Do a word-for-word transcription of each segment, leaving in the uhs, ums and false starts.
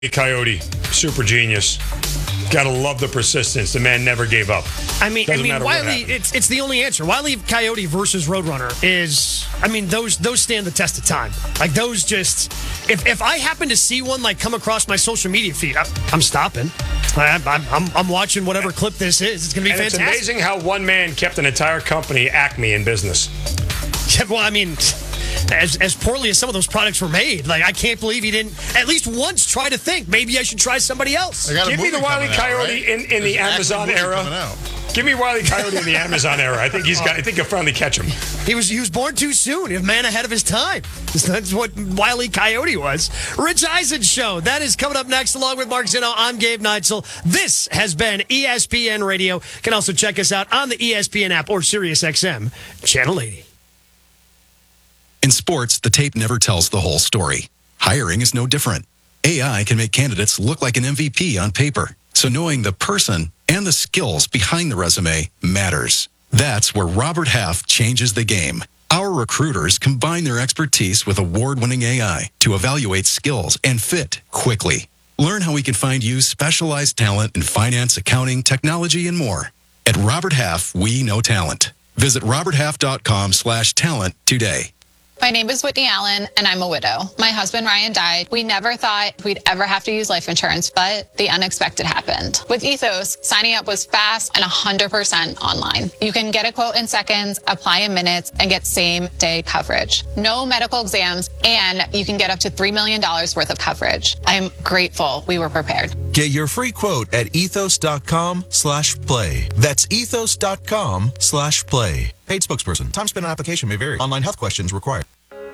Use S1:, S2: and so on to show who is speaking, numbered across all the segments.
S1: Coyote, super genius. Gotta love the persistence. The man never gave up.
S2: I mean,
S1: Doesn't
S2: I mean,
S1: matter what
S2: Wile E.
S1: happened.
S2: It's it's the only answer. Wile E. Coyote versus Roadrunner is. I mean, those those stand the test of time. Like those just. If if I happen to see one like come across my social media feed, I, I'm stopping. I, I'm, I'm I'm watching whatever clip this is. It's gonna be
S1: And
S2: fantastic.
S1: it's amazing how one man kept an entire company, Acme, in business.
S2: Yeah, well, I mean. As, as poorly as some of those products were made, like I can't believe he didn't at least once try to think maybe I should try somebody else.
S1: Give me the Wile E. Coyote out, right? in, in the Amazon era. Give me Wile E. Coyote in the Amazon era. I think he's got. I think you'll finally catch him.
S2: He was he was born too soon. A man ahead of his time. That's what Wile E. Coyote was. Rich Eisen Show. That is coming up next, along with Mark Zinno. I'm Gabe Neitzel. This has been E S P N Radio. You can also check us out on the E S P N app or Sirius X M Channel eighty.
S3: In sports, the tape never tells the whole story. Hiring is no different. A I can make candidates look like an M V P on paper. So knowing the person and the skills behind the resume matters. That's where Robert Half changes the game. Our recruiters combine their expertise with award-winning A I to evaluate skills and fit quickly. Learn how we can find you specialized talent in finance, accounting, technology, and more. At Robert Half, we know talent. Visit roberthalf.com slash talent today.
S4: My name is Whitney Allen, and I'm a widow. My husband, Ryan, died. We never thought we'd ever have to use life insurance, but the unexpected happened. With Ethos, signing up was fast and one hundred percent online. You can get a quote in seconds, apply in minutes, and get same-day coverage. No medical exams, and you can get up to three million dollars worth of coverage. I am grateful we were prepared.
S5: Get your free quote at ethos.com slash play. That's ethos.com slash play. Paid spokesperson. Time spent on application may vary. Online health questions required.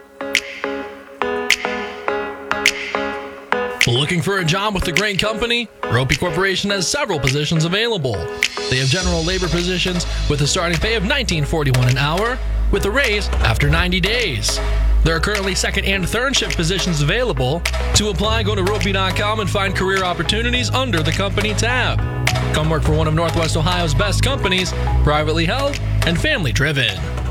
S6: Looking for a job with a great company? Ropey Corporation has several positions available. They have general labor positions with a starting pay of nineteen forty-one dollars an hour with a raise after ninety days. There are currently second and third shift positions available. To apply, go to ropey dot com and find career opportunities under the company tab. Come work for one of Northwest Ohio's best companies, privately held and family driven.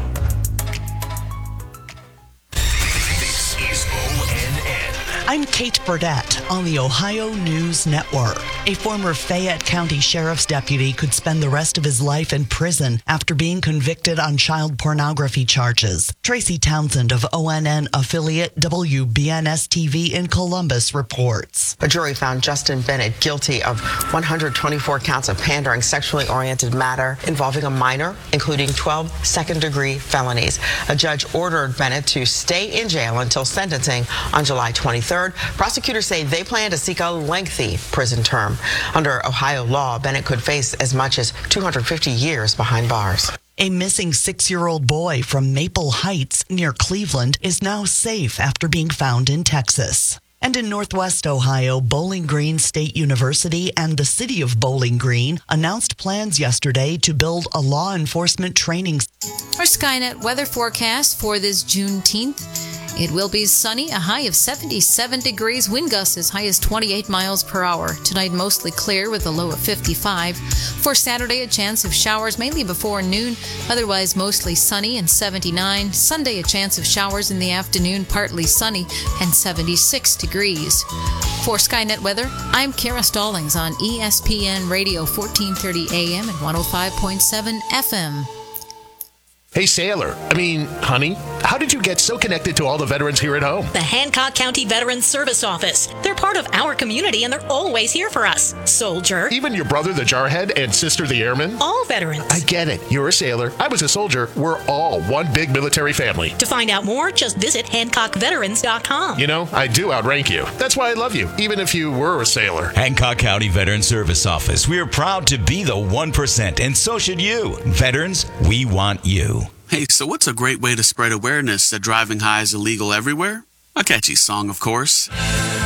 S7: I'm Kate Burdett on the Ohio News Network. A former Fayette County Sheriff's deputy could spend the rest of his life in prison after being convicted on child pornography charges. Tracy Townsend of O N N affiliate W B N S T V in Columbus reports.
S8: A jury found Justin Bennett guilty of one hundred twenty-four counts of pandering sexually oriented matter involving a minor, including twelve second-degree felonies. A judge ordered Bennett to stay in jail until sentencing on July twenty-third. Prosecutors say they plan to seek a lengthy prison term. Under Ohio law, Bennett could face as much as two hundred fifty years behind bars.
S7: A missing six-year-old boy from Maple Heights near Cleveland is now safe after being found in Texas. And in Northwest Ohio, Bowling Green State University and the city of Bowling Green announced plans yesterday to build a law enforcement training.
S9: Our Skynet weather forecast for this Juneteenth. It will be sunny, a high of seventy-seven degrees, wind gusts as high as twenty-eight miles per hour. Tonight, mostly clear with a low of fifty-five. For Saturday, a chance of showers mainly before noon, otherwise mostly sunny and seventy-nine. Sunday, a chance of showers in the afternoon, partly sunny and seventy-six degrees. For Skynet Weather, I'm Kara Stallings on E S P N Radio, fourteen thirty A M and one oh five point seven F M.
S10: Hey, Sailor, I mean, honey, how did you get so connected to all the veterans here at home?
S11: The Hancock County Veterans Service Office. They're part of our community, and they're always here for us. Soldier.
S10: Even your brother, the Jarhead, and sister, the Airman?
S11: All veterans.
S10: I get it. You're a sailor. I was a soldier. We're all one big military family.
S11: To find out more, just visit hancock veterans dot com.
S10: You know, I do outrank you. That's why I love you, even if you were a sailor.
S12: Hancock County Veterans Service Office. We are proud to be the one percent, and so should you. Veterans, we want you.
S13: Hey, so what's a great way to spread awareness that driving high is illegal everywhere? A catchy song, of course.